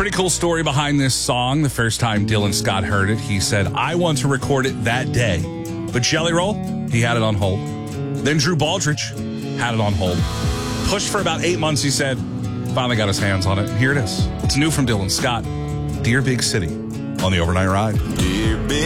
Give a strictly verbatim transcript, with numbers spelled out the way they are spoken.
Pretty cool story behind this song. The first time Dylan Scott heard it, he said, I want to record it that day. But Jelly Roll, he had it on hold. Then Drew Baldridge had it on hold. Pushed for about eight months, he said. Finally got his hands on it. Here it is. It's new from Dylan Scott. Dear Big City on the Overnight Ride. Dear Big